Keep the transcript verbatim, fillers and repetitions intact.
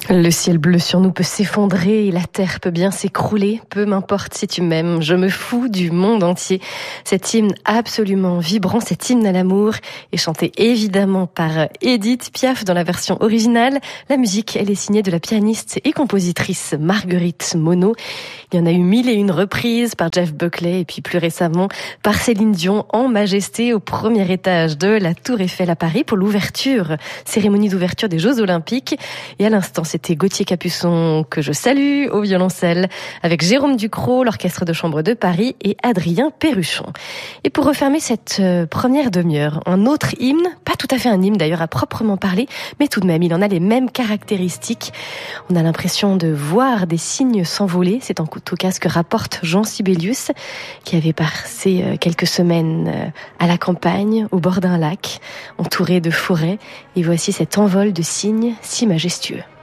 Le ciel bleu sur nous peut s'effondrer et la terre peut bien s'écrouler. Peu m'importe si tu m'aimes, je me fous du monde entier. Cet hymne absolument vibrant, cet hymne à l'amour, est chanté évidemment par Édith Piaf dans la version originale. La musique, elle est signée de la pianiste et compositrice Marguerite Monod. Il y en a eu mille et une reprises par Jeff Buckley et puis plus récemment par Céline Dion en majesté au premier étage de la Tour Eiffel à Paris pour l'ouverture, cérémonie d'ouverture des Jeux Olympiques. Et à l'instant, c'était Gauthier Capuçon que je salue au violoncelle avec Jérôme Ducrot, l'orchestre de chambre de Paris et Adrien Perruchon. Et pour refermer cette première demi-heure, un autre hymne, pas tout à fait un hymne d'ailleurs à proprement parler, mais tout de même, il en a les mêmes caractéristiques. On a l'impression de voir des cygnes s'envoler. C'est en tout cas ce que rapporte Jean Sibelius, qui avait passé quelques semaines à la campagne, au bord d'un lac, entouré de forêts. Et voici cet envol de cygnes si majestueux.